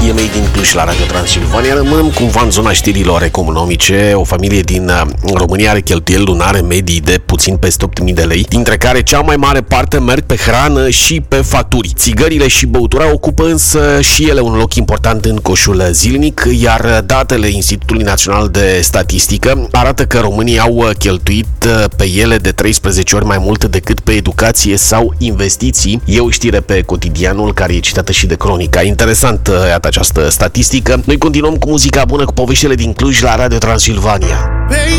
E Made in Cluj la Radio Transilvania. Rămânem cumva în zona știrilor economice. O familie din România are cheltuieli lunare medii de puțin peste 8.000 de lei, dintre care cea mai mare parte merg pe hrană și pe facturi. Țigările și băutura ocupă însă și ele un loc important în coșul zilnic, iar datele Institutului Național de Statistică arată că românii au cheltuit pe ele de 13 ori mai mult decât pe educație sau investiții. E o știre pe Cotidianul care e citată și de Cronica. Interesant, iată această statistică. Noi continuăm cu muzica bună, cu poveștile din Cluj la Radio Transilvania.